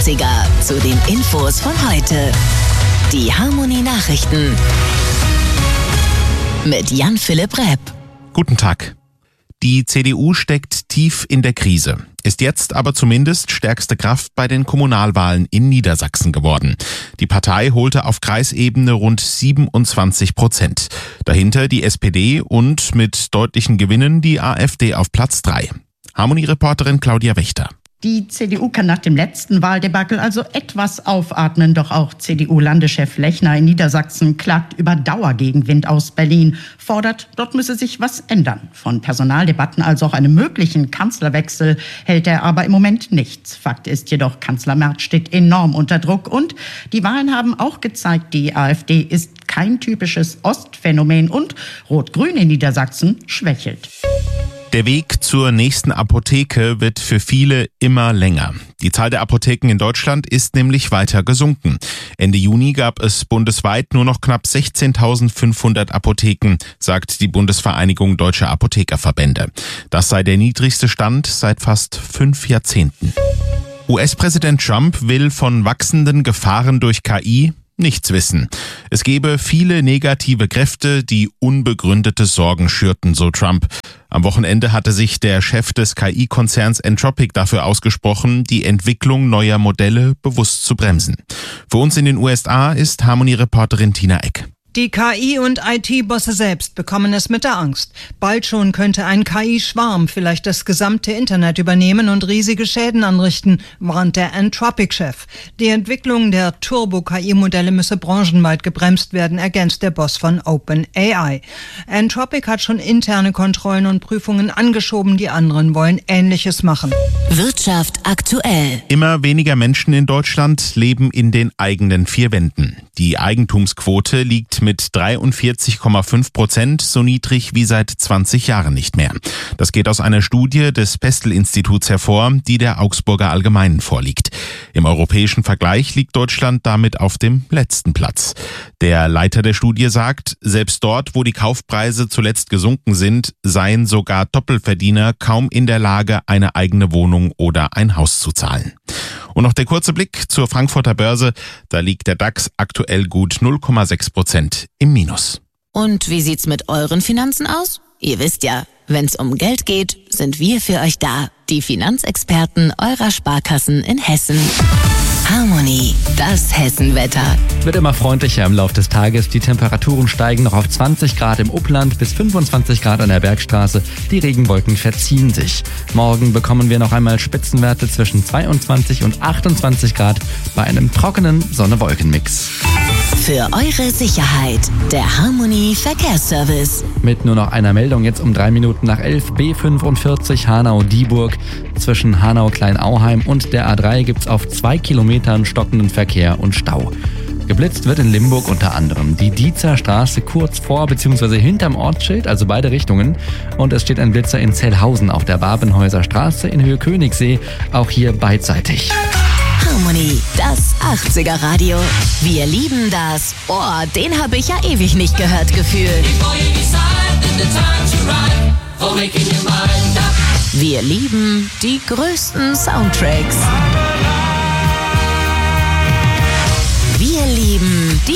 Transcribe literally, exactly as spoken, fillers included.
achtziger zu den Infos von heute. Die Harmony Nachrichten mit Jan-Philipp Repp. Guten Tag. Die C D U steckt tief in der Krise, ist jetzt aber zumindest stärkste Kraft bei den Kommunalwahlen in Niedersachsen geworden. Die Partei holte auf Kreisebene rund siebenundzwanzig Prozent. Dahinter die S P D und mit deutlichen Gewinnen die AfD auf Platz drei. Harmony-Reporterin Claudia Wächter. Die C D U kann nach dem letzten Wahldebakel also etwas aufatmen. Doch auch C D U-Landeschef Lechner in Niedersachsen klagt über Dauergegenwind aus Berlin, fordert, dort müsse sich was ändern. Von Personaldebatten als auch einem möglichen Kanzlerwechsel hält er aber im Moment nichts. Fakt ist jedoch, Kanzler Merz steht enorm unter Druck. Und die Wahlen haben auch gezeigt, die AfD ist kein typisches Ostphänomen und Rot-Grün in Niedersachsen schwächelt. Der Weg zur nächsten Apotheke wird für viele immer länger. Die Zahl der Apotheken in Deutschland ist nämlich weiter gesunken. Ende Juni gab es bundesweit nur noch knapp sechzehntausendfünfhundert Apotheken, sagt die Bundesvereinigung Deutscher Apothekerverbände. Das sei der niedrigste Stand seit fast fünf Jahrzehnten. U S-Präsident Trump will von wachsenden Gefahren durch K I nichts wissen. Es gebe viele negative Kräfte, die unbegründete Sorgen schürten, so Trump. Am Wochenende hatte sich der Chef des K I-Konzerns Anthropic dafür ausgesprochen, die Entwicklung neuer Modelle bewusst zu bremsen. Für uns in den U S A ist Harmony-Reporterin Tina Eck. Die K I- und I T-Bosse selbst bekommen es mit der Angst. Bald schon könnte ein K I-Schwarm vielleicht das gesamte Internet übernehmen und riesige Schäden anrichten, warnt der Anthropic-Chef. Die Entwicklung der Turbo-K I-Modelle müsse branchenweit gebremst werden, ergänzt der Boss von OpenAI. Anthropic hat schon interne Kontrollen und Prüfungen angeschoben, die anderen wollen Ähnliches machen. Wirtschaft aktuell. Immer weniger Menschen in Deutschland leben in den eigenen vier Wänden. Die Eigentumsquote liegt mit dreiundvierzig Komma fünf Prozent so niedrig wie seit zwanzig Jahren nicht mehr. Das geht aus einer Studie des Pestel-Instituts hervor, die der Augsburger Allgemeinen vorliegt. Im europäischen Vergleich liegt Deutschland damit auf dem letzten Platz. Der Leiter der Studie sagt, selbst dort, wo die Kaufpreise zuletzt gesunken sind, seien sogar Doppelverdiener kaum in der Lage, eine eigene Wohnung oder ein Haus zu zahlen. Und noch der kurze Blick zur Frankfurter Börse. Da liegt der DAX aktuell gut null Komma sechs Prozent im Minus. Und wie sieht's mit euren Finanzen aus? Ihr wisst ja, wenn's um Geld geht, sind wir für euch da. Die Finanzexperten eurer Sparkassen in Hessen. Harmony, das Hessenwetter. Wird immer freundlicher im Laufe des Tages. Die Temperaturen steigen noch auf zwanzig Grad im Upland bis fünfundzwanzig Grad an der Bergstraße. Die Regenwolken verziehen sich. Morgen bekommen wir noch einmal Spitzenwerte zwischen zweiundzwanzig und achtundzwanzig Grad bei einem trockenen Sonne-Wolken-Mix. Für eure Sicherheit, der Harmony Verkehrsservice. Mit nur noch einer Meldung jetzt um drei Minuten nach elf, B fünfundvierzig Hanau-Dieburg. Zwischen Hanau-Kleinauheim und der A drei gibt's auf zwei Kilometern stockenden Verkehr und Stau. Geblitzt wird in Limburg unter anderem die Diezer Straße kurz vor bzw. hinterm Ortsschild, also beide Richtungen. Und es steht ein Blitzer in Zellhausen auf der Babenhäuser Straße in Höhe Königssee, auch hier beidseitig. Harmony, das achtziger Radio. Wir lieben das. Oh, den habe ich ja ewig nicht gehört gefühlt. Wir lieben die größten Soundtracks. Wir lieben die